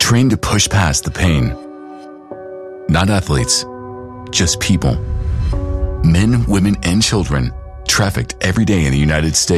trained to push past the pain. Not athletes, just people. Men, women, and children trafficked every day in the United States.